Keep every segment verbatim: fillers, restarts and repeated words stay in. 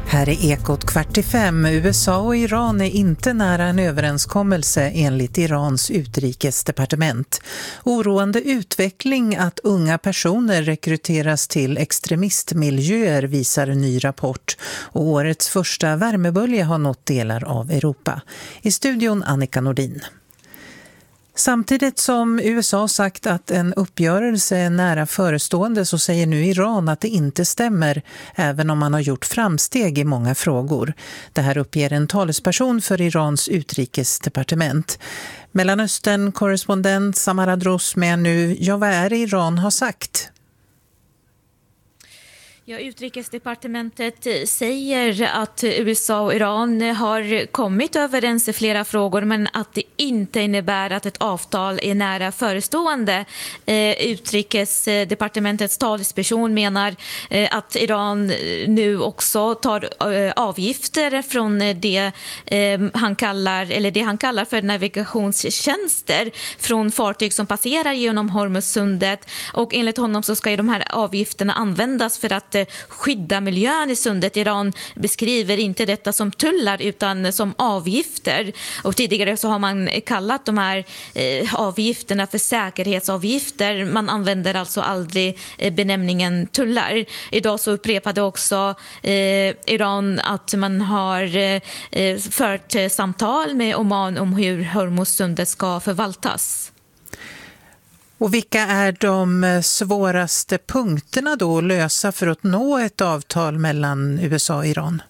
Här är Ekot kvart i fem. U S A och Iran är inte nära en överenskommelse enligt Irans utrikesdepartement. Oroande utveckling att unga personer rekryteras till extremistmiljöer visar en ny rapport. Och årets första värmebölja har nått delar av Europa. I studion Annika Nordin. Samtidigt som U S A sagt att en uppgörelse är nära förestående så säger nu Iran att det inte stämmer, även om man har gjort framsteg i många frågor. Det här uppger en talesperson för Irans utrikesdepartement. Mellanöstern-korrespondent Samara Dross med nu. Ja, vad är det Iran har sagt? Ja, utrikesdepartementet säger att U S A och Iran har kommit överens i flera frågor, men att det inte innebär att ett avtal är nära förestående. Eh, utrikesdepartementets talesperson menar eh, att Iran nu också tar eh, avgifter från det eh, han kallar eller det han kallar för navigationstjänster från fartyg som passerar genom Hormuzsundet, och enligt honom så ska ju de här avgifterna användas för att skydda miljön i sundet. Iran beskriver inte detta som tullar utan som avgifter. Och tidigare så har man kallat de här eh, avgifterna för säkerhetsavgifter. Man använder alltså aldrig eh, benämningen tullar. Idag så upprepade också eh, Iran att man har eh, fört eh, samtal med Oman om hur Hormuzsundet ska förvaltas. Och vilka är de svåraste punkterna då att lösa för att nå ett avtal mellan U S A och Iran?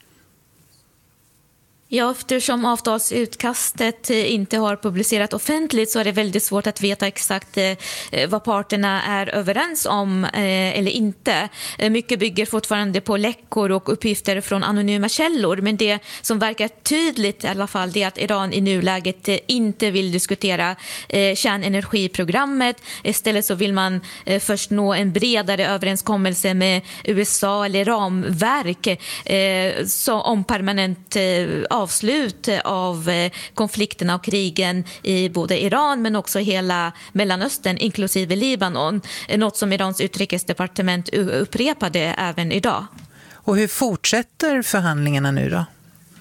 Ja, eftersom avtalsutkastet inte har publicerat offentligt så är det väldigt svårt att veta exakt vad parterna är överens om eller inte. Mycket bygger fortfarande på läckor och uppgifter från anonyma källor, men det som verkar tydligt i alla fall är att Iran i nuläget inte vill diskutera kärnenergiprogrammet. Istället så vill man först nå en bredare överenskommelse med U S A eller ramverk så om permanent avslut av konflikterna och krigen i både Iran men också hela Mellanöstern inklusive Libanon. Något som Irans utrikesdepartement upprepade även idag. Och hur fortsätter förhandlingarna nu då?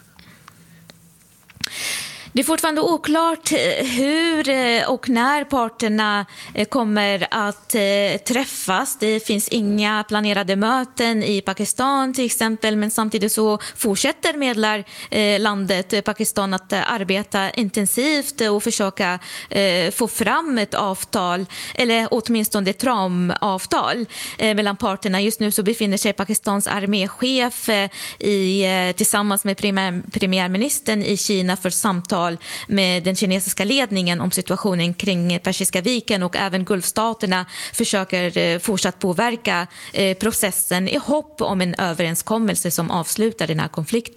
Det är fortfarande oklart hur och när parterna kommer att träffas. Det finns inga planerade möten i Pakistan till exempel, men samtidigt så fortsätter medlarlandet Pakistan att arbeta intensivt och försöka få fram ett avtal, eller åtminstone ett ramavtal mellan parterna. Just nu så befinner sig Pakistans arméchef i, tillsammans med premiär, premiärministern i Kina för samtal med den kinesiska ledningen om situationen kring Persiska viken, och även Gulfstaterna försöker fortsatt påverka processen i hopp om en överenskommelse som avslutar den här konflikten.